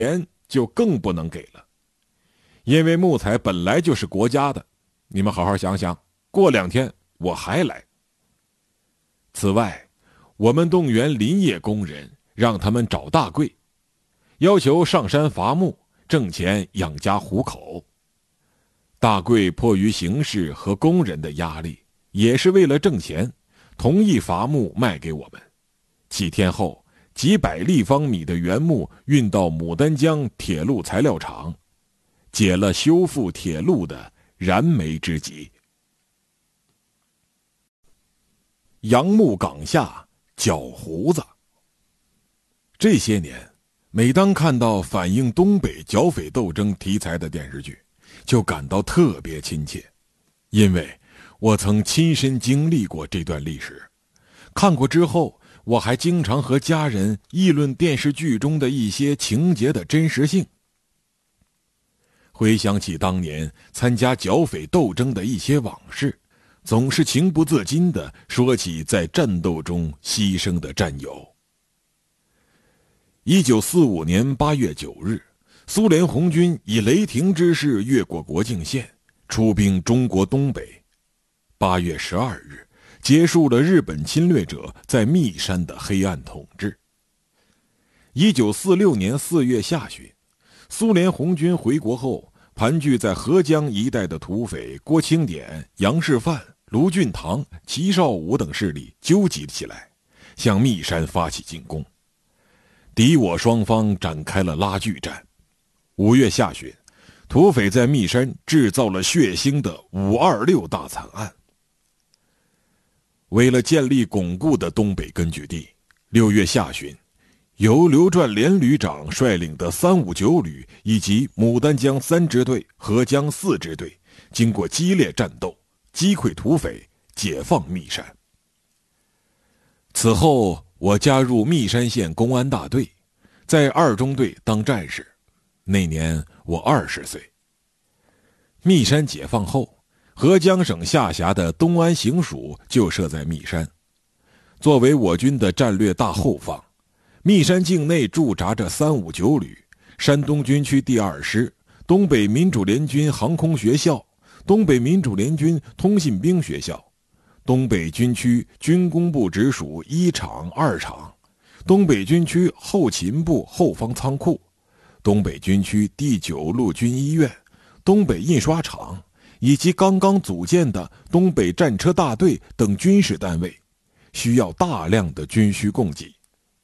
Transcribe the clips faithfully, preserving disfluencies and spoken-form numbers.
钱就更不能给了，因为木材本来就是国家的。你们好好想想，过两天我还来。此外，我们动员林业工人，让他们找大柜，要求上山伐木，挣钱养家糊口。大柜迫于形势和工人的压力，也是为了挣钱，同意伐木卖给我们。几天后，几百立方米的原木运到牡丹江铁路材料厂，解了修复铁路的燃眉之急。杨木岗下绞胡子。这些年，每当看到反映东北剿匪斗争题材的电视剧，就感到特别亲切，因为我曾亲身经历过这段历史。看过之后，我还经常和家人议论电视剧中的一些情节的真实性。回想起当年参加剿匪斗争的一些往事，总是情不自禁地说起在战斗中牺牲的战友。一九四五年八月九日，苏联红军以雷霆之势越过国境线，出兵中国东北。八月十二日，结束了日本侵略者在密山的黑暗统治。一九四六年四月下旬，苏联红军回国后，盘踞在合江一带的土匪郭清典、杨世范、卢俊堂、齐绍武等势力纠集起来，向密山发起进攻。敌我双方展开了拉锯战。五月下旬，土匪在密山制造了血腥的五二六大惨案。为了建立巩固的东北根据地，六月下旬，由刘传连旅长率领的三五九旅以及牡丹江三支队、合江四支队，经过激烈战斗，击溃土匪，解放密山。此后，我加入密山县公安大队，在二中队当战士。那年我二十岁。密山解放后，合江省下辖的东安行署就设在密山。作为我军的战略大后方，密山境内驻扎着三五九旅、山东军区第二师、东北民主联军航空学校、东北民主联军通信兵学校、东北军区军工部直属一厂、二厂、东北军区后勤部后方仓库、东北军区第九路军医院、东北印刷厂以及刚刚组建的东北战车大队等军事单位，需要大量的军需供给。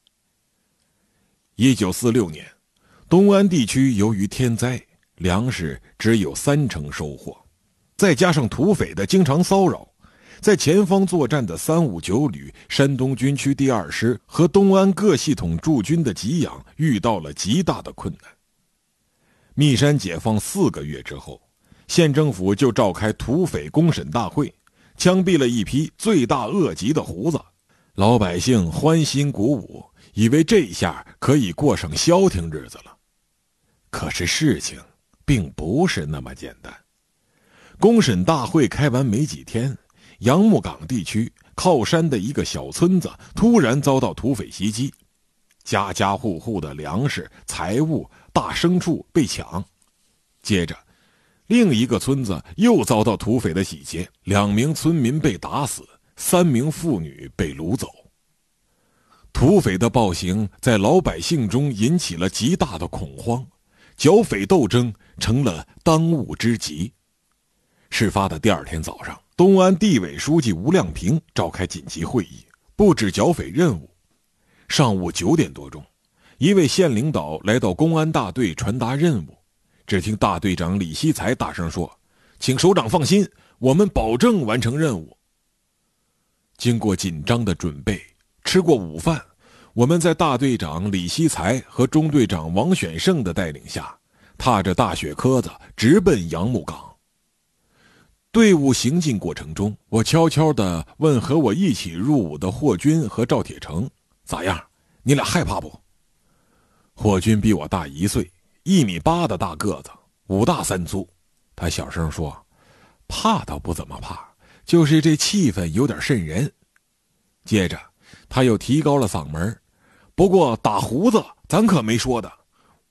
一九四六年，东安地区由于天灾，粮食只有三成收获，再加上土匪的经常骚扰，在前方作战的三五九旅、山东军区第二师和东安各系统驻军的给养遇到了极大的困难。密山解放四个月之后，县政府就召开土匪公审大会，枪毙了一批罪大恶极的胡子，老百姓欢欣鼓舞，以为这下可以过上消停日子了。可是事情并不是那么简单。公审大会开完没几天，杨木岗地区靠山的一个小村子突然遭到土匪袭击，家家户户的粮食、财物、大牲畜被抢。接着另一个村子又遭到土匪的洗劫，两名村民被打死，三名妇女被掳走。土匪的暴行在老百姓中引起了极大的恐慌，剿匪斗争成了当务之急。事发的第二天早上，东安地委书记吴亮平召开紧急会议，布置剿匪任务。上午九点多钟，一位县领导来到公安大队传达任务。只听大队长李希才大声说：“请首长放心，我们保证完成任务。”经过紧张的准备，吃过午饭，我们在大队长李希才和中队长王选胜的带领下，踏着大雪壳子直奔杨木岗。队伍行进过程中，我悄悄地问和我一起入伍的霍军和赵铁成：“咋样？你俩害怕不？”霍军比我大一岁，一米八的大个子，五大三粗。他小声说：“怕倒不怎么怕，就是这气氛有点瘆人。”接着他又提高了嗓门：“不过打胡子咱可没说的，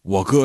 我哥